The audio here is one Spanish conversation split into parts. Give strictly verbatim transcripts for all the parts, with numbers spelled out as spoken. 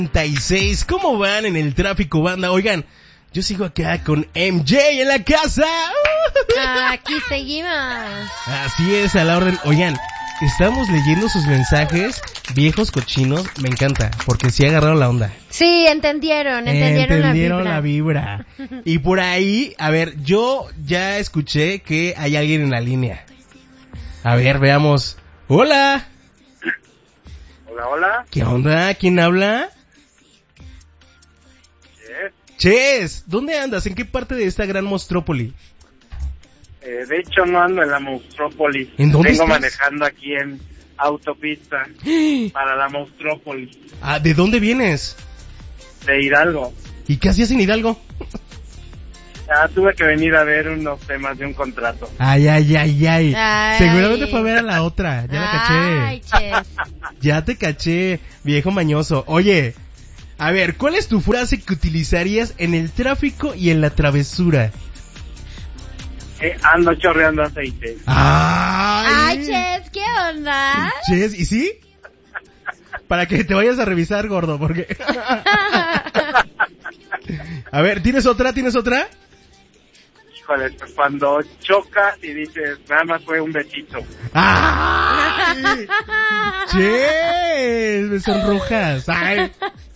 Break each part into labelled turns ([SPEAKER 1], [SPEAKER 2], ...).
[SPEAKER 1] treinta y seis, ¿cómo van en el tráfico, banda? Oigan, yo sigo acá con M J en la casa.
[SPEAKER 2] Aquí seguimos.
[SPEAKER 1] Así es, a la orden. Oigan, estamos leyendo sus mensajes, viejos cochinos, me encanta, porque sí agarraron la onda.
[SPEAKER 2] Sí, entendieron, entendieron,
[SPEAKER 1] entendieron
[SPEAKER 2] la
[SPEAKER 1] vibra. la vibra. Y por ahí, a ver, yo ya escuché que hay alguien en la línea. A ver, veamos. Hola.
[SPEAKER 3] Hola, hola.
[SPEAKER 1] ¿Qué onda? ¿Quién habla?
[SPEAKER 3] Ches.
[SPEAKER 1] Ches, ¿dónde andas? ¿En qué parte de esta gran monstrópoli?
[SPEAKER 3] Eh, de hecho, no ando en la monstrópoli.
[SPEAKER 1] ¿En dónde
[SPEAKER 3] Vengo
[SPEAKER 1] estás?
[SPEAKER 3] manejando aquí en autopista para la monstrópoli.
[SPEAKER 1] Ah, ¿de dónde vienes?
[SPEAKER 3] De Hidalgo.
[SPEAKER 1] ¿Y qué hacías en Hidalgo?
[SPEAKER 3] Ah, tuve que venir a ver unos temas de un contrato.
[SPEAKER 1] Ay, ay, ay, ay.
[SPEAKER 2] Ay.
[SPEAKER 1] Seguramente fue a ver a la otra. Ya la caché.
[SPEAKER 2] Ay, Ches.
[SPEAKER 1] Ya te caché, viejo mañoso. Oye, a ver, ¿cuál es tu frase que utilizarías en el tráfico y en la travesura?
[SPEAKER 3] Eh, ando chorreando aceite.
[SPEAKER 1] Ay,
[SPEAKER 2] Ay, Ches, ¿qué onda?
[SPEAKER 1] Ches, ¿y sí? Para que te vayas a revisar, gordo, porque... A ver, ¿tienes otra? ¿Tienes otra?
[SPEAKER 3] Híjole, pues cuando choca y dices, nada más fue un besito.
[SPEAKER 1] ¡Ay! Ches, me sonrojas. Ay.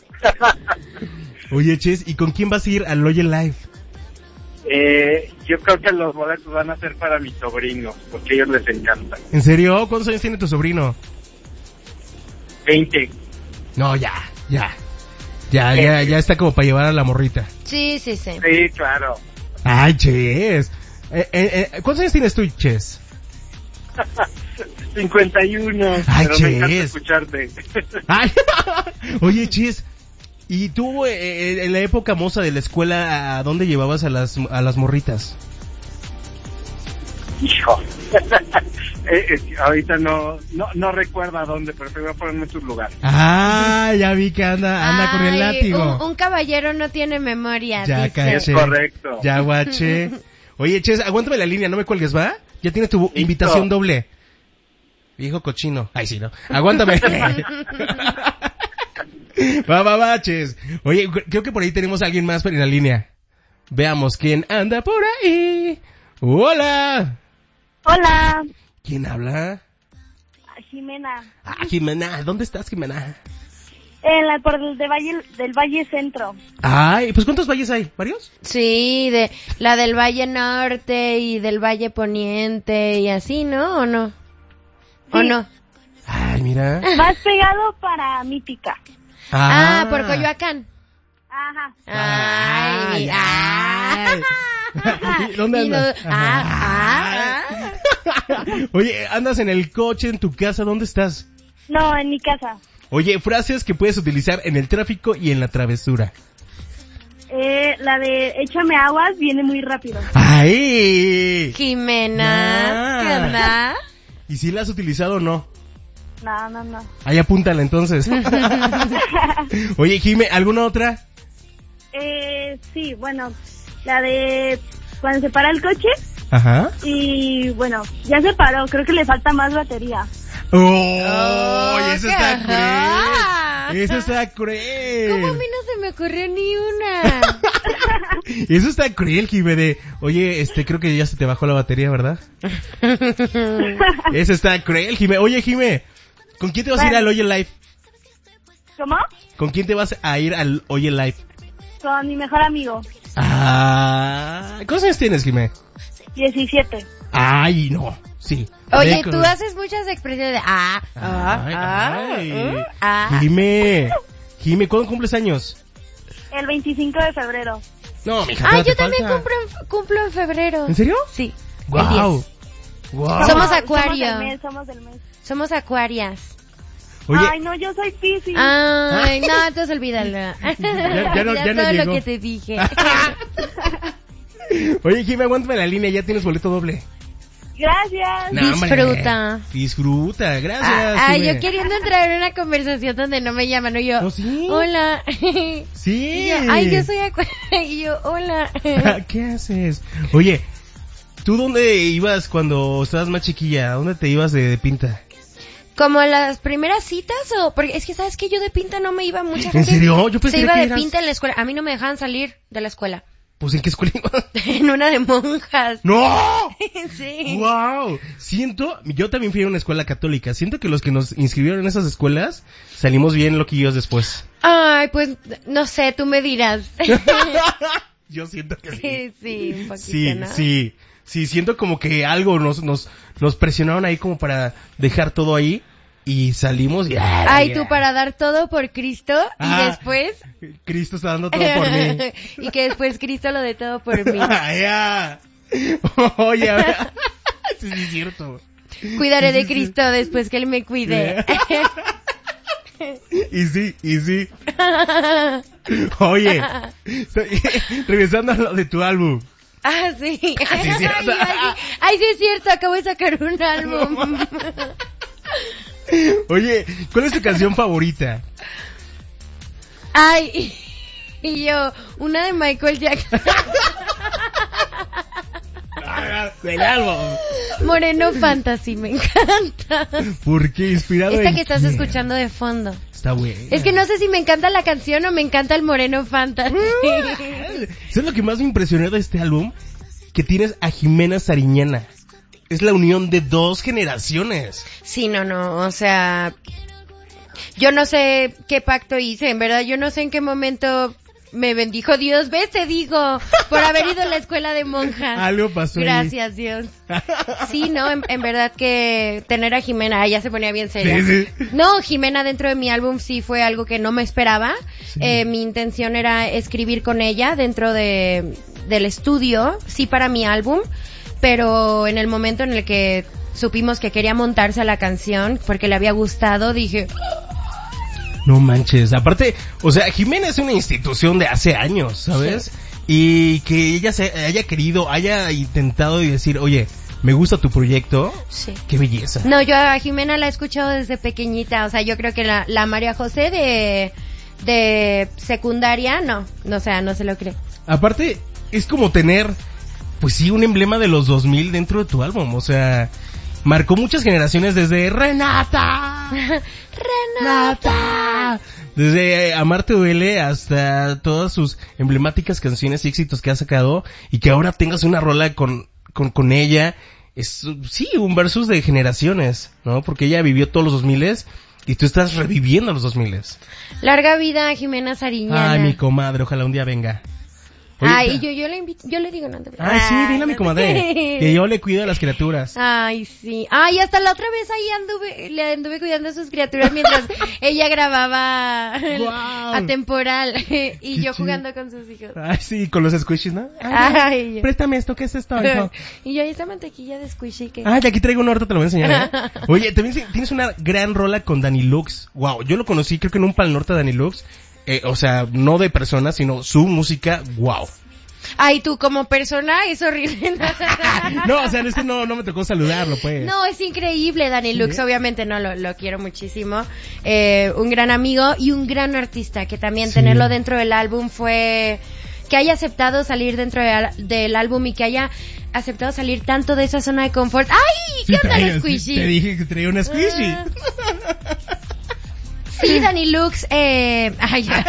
[SPEAKER 1] Oye, Ches, ¿y con quién vas a ir al Oye Live?
[SPEAKER 3] Eh, yo creo que los boletos van a ser para mis sobrinos, porque a ellos les encanta.
[SPEAKER 1] ¿En serio? ¿Cuántos años tiene tu sobrino?
[SPEAKER 3] veinte.
[SPEAKER 1] No, ya, ya. Ya, ya, ya está como para llevar a la morrita.
[SPEAKER 2] Sí, sí, sí.
[SPEAKER 3] Sí, claro.
[SPEAKER 1] Ay, Ches. Eh, eh, eh, ¿Cuántos años tienes tú, Ches?
[SPEAKER 3] cincuenta y uno.
[SPEAKER 1] Ay,
[SPEAKER 3] pero me encanta
[SPEAKER 1] Ches.
[SPEAKER 3] escucharte.
[SPEAKER 1] Ay. Oye, Ches, ¿y tú eh, en la época moza de la escuela a dónde llevabas a las a las morritas?
[SPEAKER 3] Hijo. eh, eh, ahorita no, no no recuerdo a dónde, pero te voy a poner en muchos lugares.
[SPEAKER 1] Ah, ya vi que anda anda con el
[SPEAKER 2] Ay,
[SPEAKER 1] látigo.
[SPEAKER 2] Un, un caballero no tiene memoria,
[SPEAKER 1] Ya
[SPEAKER 2] dice.
[SPEAKER 1] caché.
[SPEAKER 3] Es correcto.
[SPEAKER 1] Ya guaché. Oye, Ches, aguántame la línea, no me cuelgues, ¿va? Ya tienes tu
[SPEAKER 3] Listo.
[SPEAKER 1] invitación doble. Viejo cochino. Ay, sí, ¿no? Aguántame. Va, va, va, Ches. Oye, creo que por ahí tenemos a alguien más en la línea. Veamos quién anda por ahí. Hola.
[SPEAKER 4] Hola,
[SPEAKER 1] ¿Quién habla?
[SPEAKER 4] Jimena.
[SPEAKER 1] Ah, Jimena. ¿Dónde estás, Jimena?
[SPEAKER 4] En la por el de Valle del Valle Centro.
[SPEAKER 1] Ay, pues ¿cuántos valles hay? ¿Varios?
[SPEAKER 2] Sí, de la del Valle Norte y del Valle Poniente y así, ¿no? ¿O no? ¿O
[SPEAKER 4] Sí.
[SPEAKER 2] no?
[SPEAKER 1] Ay, mira.
[SPEAKER 4] Más pegado para Mítica.
[SPEAKER 2] Ah, por Coyoacán.
[SPEAKER 4] Ajá.
[SPEAKER 2] Ay, ay.
[SPEAKER 1] ¿Dónde
[SPEAKER 2] Y no-
[SPEAKER 1] andas?
[SPEAKER 2] ah,
[SPEAKER 1] Oye, ¿andas en el coche, en tu casa? ¿Dónde estás?
[SPEAKER 4] No, en mi casa.
[SPEAKER 1] Oye, frases que puedes utilizar en el tráfico y en la travesura.
[SPEAKER 4] Eh, la de échame aguas viene muy rápido.
[SPEAKER 1] ¡Ay!
[SPEAKER 2] Jimena,
[SPEAKER 1] Ah.
[SPEAKER 2] ¿qué onda?
[SPEAKER 1] ¿Y si la has utilizado o no?
[SPEAKER 4] No, no, no.
[SPEAKER 1] Ahí apúntala entonces. Oye, Jime, ¿alguna otra?
[SPEAKER 4] eh, sí, bueno, la de cuando se para el coche
[SPEAKER 1] Ajá.
[SPEAKER 4] y bueno, ya se paró, creo que le falta más batería.
[SPEAKER 1] ¡Oh!
[SPEAKER 2] Oh,
[SPEAKER 1] ¡Eso
[SPEAKER 2] qué
[SPEAKER 1] está
[SPEAKER 2] horror.
[SPEAKER 1] cruel! ¡Eso está cruel!
[SPEAKER 2] ¿Cómo a mí no se me ocurrió ni una?
[SPEAKER 1] Eso está cruel, Jime, de... Oye, este, creo que ya se te bajó la batería, ¿verdad? Eso está cruel, Jime. Oye, Jime, ¿con quién te vas a ir
[SPEAKER 4] Bueno.
[SPEAKER 1] al Oye Live?
[SPEAKER 4] ¿Cómo?
[SPEAKER 1] ¿Con quién te vas a ir al Oye Live?
[SPEAKER 4] Con mi mejor amigo.
[SPEAKER 1] Ah, ¿cuántos años tienes, Jime?
[SPEAKER 4] diecisiete.
[SPEAKER 1] Ay, no, sí.
[SPEAKER 2] Oye,
[SPEAKER 1] Ve con-
[SPEAKER 2] tú haces muchas expresiones de ah, ah,
[SPEAKER 1] Ay,
[SPEAKER 2] ah,
[SPEAKER 1] ay.
[SPEAKER 2] uh, ah.
[SPEAKER 1] Jime, Jime, ¿cuándo cumples años?
[SPEAKER 4] El veinticinco de febrero.
[SPEAKER 1] No, mija,
[SPEAKER 2] Ah,
[SPEAKER 1] todavía
[SPEAKER 2] yo
[SPEAKER 1] te
[SPEAKER 2] también
[SPEAKER 1] falta.
[SPEAKER 2] cumplo en, cumplo en febrero.
[SPEAKER 1] ¿En serio?
[SPEAKER 2] Sí. el
[SPEAKER 1] Wow.
[SPEAKER 2] diez.
[SPEAKER 1] Wow.
[SPEAKER 2] Somos
[SPEAKER 4] No,
[SPEAKER 2] acuario.
[SPEAKER 4] Somos del mes, somos del mes.
[SPEAKER 2] Somos acuarias.
[SPEAKER 1] Oye,
[SPEAKER 4] Ay, no, yo soy Piscis.
[SPEAKER 2] Ay, no, entonces olvídalo.
[SPEAKER 1] ya no-
[SPEAKER 2] Olvida
[SPEAKER 1] ya no
[SPEAKER 2] todo
[SPEAKER 1] llegó.
[SPEAKER 2] lo que te dije.
[SPEAKER 1] oye, Jime, aguántame la línea, ya tienes boleto doble.
[SPEAKER 4] Gracias.
[SPEAKER 1] No, hombre.
[SPEAKER 2] Disfruta.
[SPEAKER 1] Disfruta, gracias.
[SPEAKER 2] Ah, ay,
[SPEAKER 1] Jime.
[SPEAKER 2] yo queriendo entrar en una conversación donde no me llaman, ¿no? Yo,
[SPEAKER 1] ¿Oh, sí?
[SPEAKER 2] hola.
[SPEAKER 1] Sí.
[SPEAKER 2] Y yo, ay, yo soy acuario. Y yo, hola.
[SPEAKER 1] ¿Qué haces? Oye, ¿tú dónde ibas cuando estabas más chiquilla? ¿A dónde te ibas de, de pinta?
[SPEAKER 2] ¿Como las primeras citas o...? Porque es que, ¿sabes qué? Yo de pinta no me iba mucha gente.
[SPEAKER 1] ¿En serio? Yo pensé
[SPEAKER 2] se iba
[SPEAKER 1] que
[SPEAKER 2] de
[SPEAKER 1] eras...
[SPEAKER 2] pinta en la escuela. A mí no me dejaban salir de la escuela.
[SPEAKER 1] Pues, ¿en qué escuela ibas?
[SPEAKER 2] En una de monjas.
[SPEAKER 1] ¡No!
[SPEAKER 2] Sí.
[SPEAKER 1] ¡Wow! Siento, yo también fui a una escuela católica. Siento que los que nos inscribieron en esas escuelas salimos bien loquillos después.
[SPEAKER 2] Ay, pues, no sé, tú me dirás.
[SPEAKER 1] Yo siento que sí.
[SPEAKER 2] Sí, un poquito,
[SPEAKER 1] Sí,
[SPEAKER 2] ¿no?
[SPEAKER 1] sí. Sí, siento como que algo nos, nos, nos presionaron ahí como para dejar todo ahí. Y salimos y...
[SPEAKER 2] Ay, tú para dar todo por Cristo y
[SPEAKER 1] Ah,
[SPEAKER 2] después...
[SPEAKER 1] Cristo está dando todo por mí.
[SPEAKER 2] Y que después Cristo lo de todo por mí.
[SPEAKER 1] Ya. Oye, a ver. Sí, sí, es cierto.
[SPEAKER 2] Cuidaré de Cristo después que Él me cuide.
[SPEAKER 1] Y sí, y sí. Oye, regresando a lo de tu álbum.
[SPEAKER 2] Ah, sí.
[SPEAKER 1] sí, es cierto.
[SPEAKER 2] Ay, ay, ay, sí es cierto, acabo de sacar un álbum.
[SPEAKER 1] Oye, ¿cuál es tu canción favorita?
[SPEAKER 2] Ay, y yo, una de Michael Jackson.
[SPEAKER 1] El álbum.
[SPEAKER 2] Moreno Fantasy, me encanta.
[SPEAKER 1] ¿Por qué? Inspirado
[SPEAKER 2] Esta
[SPEAKER 1] en
[SPEAKER 2] que estás
[SPEAKER 1] quién?
[SPEAKER 2] escuchando de fondo.
[SPEAKER 1] Está buena.
[SPEAKER 2] Es que no sé si me encanta la canción o me encanta el Moreno Fantasy.
[SPEAKER 1] ¿Sabes lo que más me impresionó de este álbum? Que tienes a Jimena Sariñana. Es la unión de dos generaciones.
[SPEAKER 2] Sí, no, no, o sea, yo no sé qué pacto hice, en verdad, yo no sé en qué momento me bendijo Dios, ves, te digo, por haber ido a la escuela de monjas.
[SPEAKER 1] Algo pasó ahí.
[SPEAKER 2] Gracias, Dios. Sí, no, en, en verdad que tener a Jimena, ella se ponía bien seria.
[SPEAKER 1] Sí, sí.
[SPEAKER 2] No, Jimena dentro de mi álbum sí fue algo que no me esperaba.
[SPEAKER 1] Sí.
[SPEAKER 2] Eh, mi intención era escribir con ella dentro de del estudio, sí, para mi álbum. Pero en el momento en el que supimos que quería montarse a la canción porque le había gustado, dije...
[SPEAKER 1] No manches, aparte, o sea, Jimena es una institución de hace años, ¿sabes? Sí. Y que ella se haya querido, haya intentado y decir, oye, me gusta tu proyecto,
[SPEAKER 2] Sí.
[SPEAKER 1] Qué belleza.
[SPEAKER 2] No, yo a Jimena la he escuchado desde pequeñita, o sea, yo creo que la, la María José de, de secundaria, no, no, o sea, no se lo cree.
[SPEAKER 1] Aparte, es como tener... Pues sí, un emblema de los dos mil dentro de tu álbum, o sea, marcó muchas generaciones desde Renata, Renata, desde Amarte Duele hasta todas sus emblemáticas canciones y éxitos que ha sacado y que ahora tengas una rola con, con, con ella, es, sí, un versus de generaciones, ¿no? Porque ella vivió todos los dos miles y tú estás reviviendo los dos miles.
[SPEAKER 2] Larga vida a Jimena Sariñana.
[SPEAKER 1] Ay, mi comadre, ojalá un día venga. Oye,
[SPEAKER 2] Ay, yo, yo le invito, yo le digo, no te
[SPEAKER 1] Ay, sí, dile a mi comadre, que yo le cuido a las criaturas.
[SPEAKER 2] Ay, sí. Ay, hasta la otra vez ahí anduve, le anduve cuidando a sus criaturas mientras ella grababa
[SPEAKER 1] Wow.
[SPEAKER 2] Atemporal y yo
[SPEAKER 1] chido.
[SPEAKER 2] jugando con sus hijos.
[SPEAKER 1] Ay, sí, con los squishies, ¿no?
[SPEAKER 2] Ay, yo-
[SPEAKER 1] Préstame esto, ¿qué es esto, hijo?
[SPEAKER 2] y yo, ¿y esa mantequilla de squishy que...
[SPEAKER 1] Ay, aquí traigo uno, ahorita te lo voy a enseñar, ¿eh? Oye, también sí, tienes una gran rola con Dani Lux. Wow, yo lo conocí creo que en un Pal Norte de Dani Lux. Eh, o sea, no de persona, sino su música, wow.
[SPEAKER 2] Ay, tú como persona es horrible.
[SPEAKER 1] No, o sea, es que no, no me tocó saludarlo, pues.
[SPEAKER 2] No, es increíble, Dani Lux,
[SPEAKER 1] ¿Sí?
[SPEAKER 2] Obviamente no, lo, lo quiero muchísimo. Eh, un gran amigo y un gran artista, que también
[SPEAKER 1] Sí.
[SPEAKER 2] tenerlo dentro del álbum fue... Que haya aceptado salir dentro de al- del álbum y que haya aceptado salir tanto de esa zona de confort. ¡Ay! ¿Qué
[SPEAKER 1] Sí,
[SPEAKER 2] onda
[SPEAKER 1] traía-
[SPEAKER 2] el squishy?
[SPEAKER 1] Te dije que traía una squishy.
[SPEAKER 2] Ah. Sí, Dani Lux, eh... Ay, ya.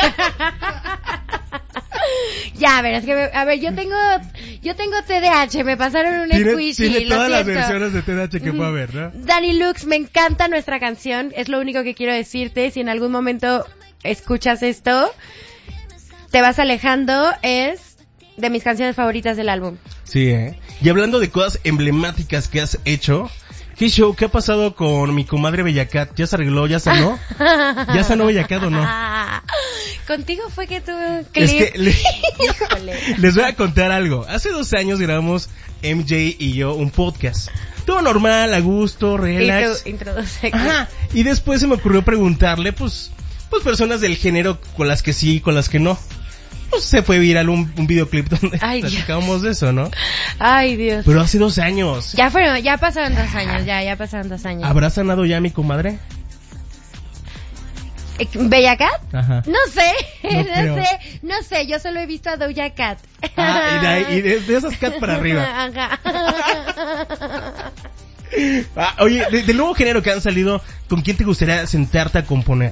[SPEAKER 2] Ya, a ver, es que, me- a ver, yo tengo, yo tengo T D A H, me pasaron un
[SPEAKER 1] Tiene,
[SPEAKER 2] squishy,
[SPEAKER 1] tiene
[SPEAKER 2] lo
[SPEAKER 1] todas las
[SPEAKER 2] siento.
[SPEAKER 1] versiones de T D A H que puede haber, ¿no?
[SPEAKER 2] Dani Lux, me encanta nuestra canción, es lo único que quiero decirte, si en algún momento escuchas esto, te vas alejando, es de mis canciones favoritas del álbum.
[SPEAKER 1] Sí, ¿eh? Y hablando de cosas emblemáticas que has hecho, ¿qué show? ¿Qué ha pasado con mi comadre Bellacat? ¿Ya se arregló? ¿Ya sanó? ¿Ya sanó Bellacat o no?
[SPEAKER 2] Contigo fue que tuve un clip.
[SPEAKER 1] Es que le-
[SPEAKER 2] Híjole.
[SPEAKER 1] les voy a contar algo. Hace dos años grabamos M J y yo un podcast. Todo normal, a gusto, relax.
[SPEAKER 2] Intro- introduce.
[SPEAKER 1] Ajá. Y después se me ocurrió preguntarle, pues, pues personas del género con las que sí y con las que no. Pues se fue viral un, un videoclip donde
[SPEAKER 2] Ay, Dios.
[SPEAKER 1] platicábamos de eso, ¿no?
[SPEAKER 2] Ay, Dios.
[SPEAKER 1] Pero hace dos años.
[SPEAKER 2] Ya fueron, ya pasaron dos años, ya, ya pasaron dos años.
[SPEAKER 1] ¿Habrá sanado ya mi comadre?
[SPEAKER 2] Eh, ¿Bella Cat?
[SPEAKER 1] Ajá.
[SPEAKER 2] No sé,
[SPEAKER 1] No
[SPEAKER 2] no,
[SPEAKER 1] creo.
[SPEAKER 2] sé, no sé, yo solo he visto a Doja Cat.
[SPEAKER 1] Ah, y de, ahí- y de, de esas cat para arriba.
[SPEAKER 2] Ajá.
[SPEAKER 1] Ah, oye, de- del nuevo género que han salido, ¿con quién te gustaría sentarte a componer?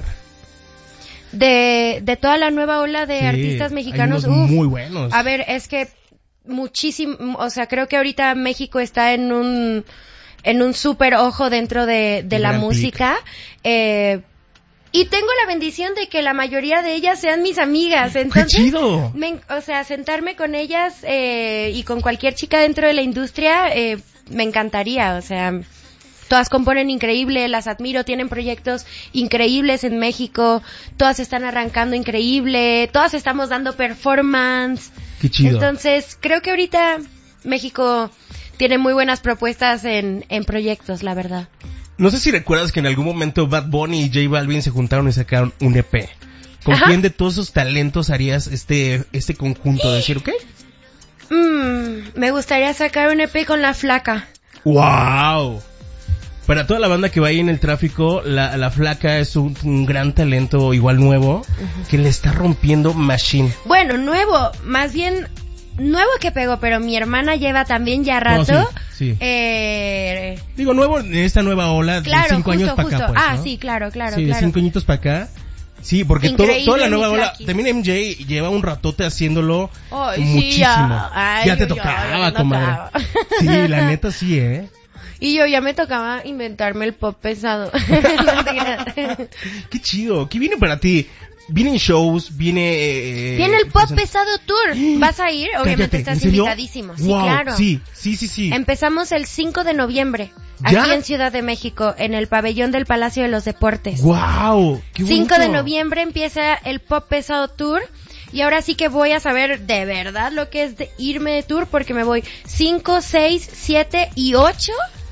[SPEAKER 2] De, de toda la nueva ola de
[SPEAKER 1] Sí,
[SPEAKER 2] artistas mexicanos,
[SPEAKER 1] hay unos
[SPEAKER 2] uf.
[SPEAKER 1] muy buenos.
[SPEAKER 2] A ver, es que muchísimo, o sea, creo que ahorita México está en un en un súper ojo dentro de, de la
[SPEAKER 1] Gran
[SPEAKER 2] música. Eh, y tengo la bendición de que la mayoría de ellas sean mis amigas. Entonces,
[SPEAKER 1] ¡Qué chido!
[SPEAKER 2] me en- o sea, sentarme con ellas eh, y con cualquier chica dentro de la industria eh, me encantaría. O sea, todas componen increíble, las admiro, tienen proyectos increíbles en México, todas están arrancando increíble, todas estamos dando performance.
[SPEAKER 1] ¡Qué chido!
[SPEAKER 2] Entonces, creo que ahorita México tiene muy buenas propuestas en, en proyectos, la verdad.
[SPEAKER 1] No sé si recuerdas que en algún momento Bad Bunny y J Balvin se juntaron y sacaron un E P. ¿Con
[SPEAKER 2] Ajá.
[SPEAKER 1] quién de todos esos talentos harías este este conjunto? Decir, ¿ok?
[SPEAKER 2] Mm, me gustaría sacar un E P con La Flaca.
[SPEAKER 1] ¡Wow! Para toda la banda que va ahí en el tráfico, la, la Flaca es un, un gran talento, igual nuevo, uh-huh, que le está rompiendo machine.
[SPEAKER 2] Bueno, nuevo, más bien nuevo que pegó, pero mi hermana lleva también ya rato.
[SPEAKER 1] No, sí, sí.
[SPEAKER 2] Eh,
[SPEAKER 1] Digo, nuevo en esta nueva ola
[SPEAKER 2] claro,
[SPEAKER 1] de cinco
[SPEAKER 2] justo,
[SPEAKER 1] años para acá,
[SPEAKER 2] justo.
[SPEAKER 1] pues,
[SPEAKER 2] Ah,
[SPEAKER 1] ¿no?
[SPEAKER 2] sí, claro, claro,
[SPEAKER 1] Sí,
[SPEAKER 2] claro.
[SPEAKER 1] de cinco añitos para acá. Sí, porque todo,
[SPEAKER 2] Increíble,
[SPEAKER 1] toda la nueva
[SPEAKER 2] mi
[SPEAKER 1] ola,
[SPEAKER 2] Flaqui.
[SPEAKER 1] también M J lleva un ratote haciéndolo
[SPEAKER 2] Ay, sí,
[SPEAKER 1] muchísimo.
[SPEAKER 2] ya. Ay,
[SPEAKER 1] ya te
[SPEAKER 2] ya,
[SPEAKER 1] tocaba,
[SPEAKER 2] ya me
[SPEAKER 1] comadre.
[SPEAKER 2] tocaba.
[SPEAKER 1] Sí, la neta sí, ¿eh?
[SPEAKER 2] Y yo ya me tocaba inventarme el pop pesado. No te creas.
[SPEAKER 1] Qué chido. ¿Qué viene para ti? Vienen shows, viene... Eh,
[SPEAKER 2] Viene el Pop
[SPEAKER 1] present-
[SPEAKER 2] Pesado Tour. ¿Vas a ir? Obviamente
[SPEAKER 1] Cállate,
[SPEAKER 2] estás
[SPEAKER 1] ¿en serio?
[SPEAKER 2] invitadísimo. Sí,
[SPEAKER 1] Wow,
[SPEAKER 2] claro.
[SPEAKER 1] Sí, sí, sí, sí.
[SPEAKER 2] Empezamos el cinco de noviembre,
[SPEAKER 1] ¿Ya?
[SPEAKER 2] aquí en Ciudad de México, en el pabellón del Palacio de los Deportes.
[SPEAKER 1] Wow, qué bonito.
[SPEAKER 2] cinco de noviembre empieza el Pop Pesado Tour. Y ahora sí que voy a saber de verdad lo que es de irme de tour, porque me voy cinco, seis, siete y ocho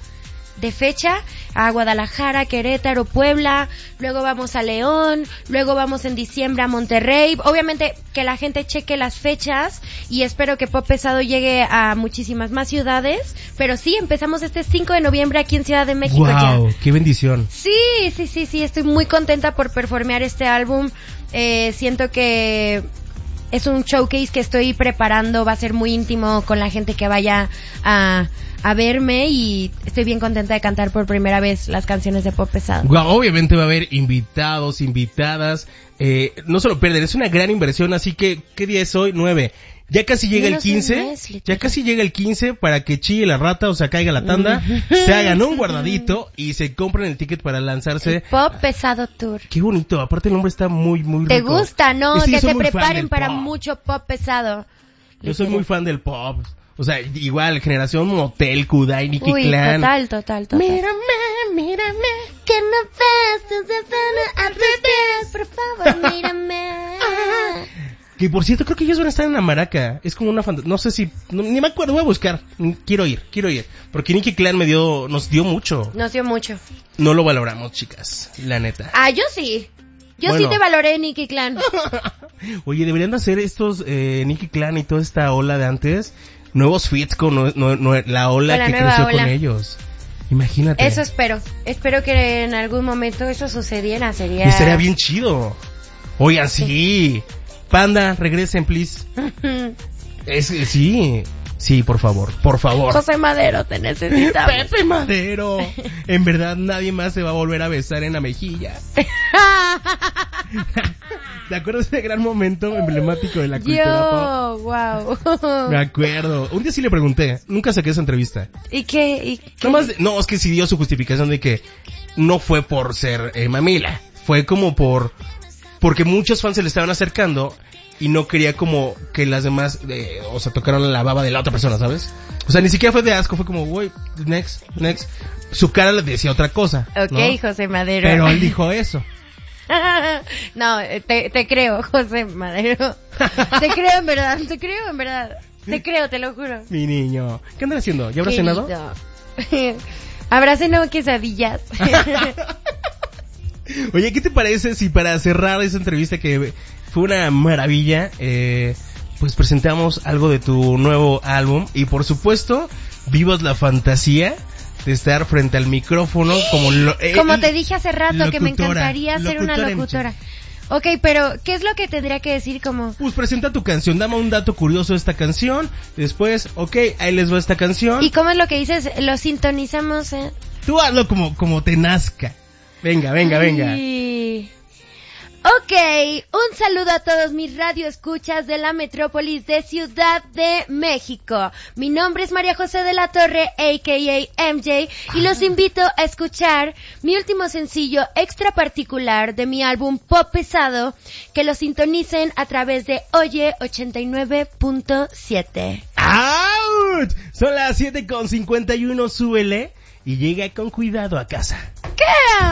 [SPEAKER 2] de fecha a Guadalajara, Querétaro, Puebla, luego vamos a León, luego vamos en diciembre a Monterrey. Obviamente que la gente cheque las fechas y espero que Pop Pesado llegue a muchísimas más ciudades, pero sí, empezamos este cinco de noviembre aquí en Ciudad de México ya.
[SPEAKER 1] Wow, qué bendición.
[SPEAKER 2] Sí, sí, sí, sí, estoy muy contenta por performear este álbum. Eh, siento que es un showcase que estoy preparando, va a ser muy íntimo con la gente que vaya a, a verme y estoy bien contenta de cantar por primera vez las canciones de Pop Pesado.
[SPEAKER 1] Wow, obviamente va a haber invitados, invitadas, eh, no se lo pierden, es una gran inversión, así que, ¿qué día es hoy? nueve. Ya casi llega
[SPEAKER 2] Menos
[SPEAKER 1] el
[SPEAKER 2] un
[SPEAKER 1] quince,
[SPEAKER 2] mes,
[SPEAKER 1] ya
[SPEAKER 2] literal.
[SPEAKER 1] casi llega el quince para que chille la rata, o sea, caiga la tanda, se hagan un guardadito y se compren el ticket para lanzarse.
[SPEAKER 2] Pop Pesado Tour.
[SPEAKER 1] Qué bonito, aparte el nombre está muy, muy
[SPEAKER 2] ¿Te
[SPEAKER 1] rico.
[SPEAKER 2] gusta, no?
[SPEAKER 1] Sí,
[SPEAKER 2] que
[SPEAKER 1] soy
[SPEAKER 2] se
[SPEAKER 1] muy fan
[SPEAKER 2] preparen
[SPEAKER 1] del
[SPEAKER 2] para
[SPEAKER 1] pop.
[SPEAKER 2] mucho pop pesado.
[SPEAKER 1] Yo soy
[SPEAKER 2] Literal.
[SPEAKER 1] muy fan del pop. O sea, igual, generación Motel, Kudai, Nicki
[SPEAKER 2] Uy,
[SPEAKER 1] Clan.
[SPEAKER 2] total, total, total.
[SPEAKER 1] Mírame, mírame.
[SPEAKER 2] Que no ves, tú te van a revés, por favor, mírame.
[SPEAKER 1] Que por cierto, creo que ellos van a estar en la Maraca. Es como una fantasía. No sé si, no, ni me acuerdo, voy a buscar. Quiero ir, quiero ir. Porque Nicki Clan me dio, nos dio mucho.
[SPEAKER 2] Nos dio mucho.
[SPEAKER 1] No lo valoramos, chicas, la neta.
[SPEAKER 2] Ah, yo sí. Yo
[SPEAKER 1] Bueno.
[SPEAKER 2] sí te valoré, Nicki Clan.
[SPEAKER 1] Oye, deberían de hacer estos, eh, Nicki Clan y toda esta ola de antes, nuevos feats con no, no, no, la ola
[SPEAKER 2] Con la
[SPEAKER 1] que
[SPEAKER 2] nueva
[SPEAKER 1] creció
[SPEAKER 2] ola.
[SPEAKER 1] con ellos. Imagínate.
[SPEAKER 2] Eso espero. Espero que en algún momento eso sucediera. Sería...
[SPEAKER 1] Y estaría bien chido. Oigan, sí. Panda, regresen, please. Es, sí. Sí, por favor, por favor.
[SPEAKER 2] José Madero, te necesitamos.
[SPEAKER 1] Pepe Madero. En verdad nadie más se va a volver a besar en la mejilla. ¿Te acuerdas de ese gran momento emblemático de la cultura pop?
[SPEAKER 2] Yo, wow.
[SPEAKER 1] Me acuerdo. Un día sí le pregunté. Nunca saqué esa entrevista.
[SPEAKER 2] ¿Y qué? ¿Y qué?
[SPEAKER 1] Nomás de- no, es que sí dio su justificación de que no fue por ser eh, mamila. Fue como por... Porque muchos fans se le estaban acercando y no quería como que las demás, eh, o sea, tocaran la baba de la otra persona, ¿sabes? O sea, ni siquiera fue de asco, fue como, güey, next, next. Su cara le decía otra cosa,
[SPEAKER 2] Ok,
[SPEAKER 1] ¿no?
[SPEAKER 2] José Madero.
[SPEAKER 1] Pero él dijo eso.
[SPEAKER 2] No, te, te creo, José Madero. Te creo en verdad, te creo en verdad. Te creo, te lo juro.
[SPEAKER 1] Mi niño. ¿Qué andan haciendo? ¿Ya habrás cenado?
[SPEAKER 2] Querido. ¿Habrá cenado quesadillas?
[SPEAKER 1] Oye, ¿qué te parece si para cerrar esa entrevista que fue una maravilla, eh, pues presentamos algo de tu nuevo álbum y por supuesto vivas la fantasía de estar frente al micrófono como lo, eh,
[SPEAKER 2] Como te dije hace rato que me
[SPEAKER 1] locutora,
[SPEAKER 2] encantaría ser una
[SPEAKER 1] locutora en
[SPEAKER 2] locutora. Ok, pero ¿qué es lo que tendría que decir como?
[SPEAKER 1] Pues presenta tu canción, dame un dato curioso de esta canción, después, ok, ahí les va esta canción.
[SPEAKER 2] ¿Y cómo es lo que dices? Lo sintonizamos, ¿eh?
[SPEAKER 1] Tú hazlo como, como te nazca. Venga, venga, venga.
[SPEAKER 2] Ay. Ok, un saludo a todos mis radioescuchas de la metrópolis de Ciudad de México. Mi nombre es María José de la Torre, a k a. M J, y los invito a escuchar mi último sencillo extra particular de mi álbum Pop Pesado, que lo sintonicen a través de Oye ochenta y nueve punto siete.
[SPEAKER 1] ¡Out! Son las siete con cincuenta y uno, súbele y llega con cuidado a casa.
[SPEAKER 2] ¿Qué?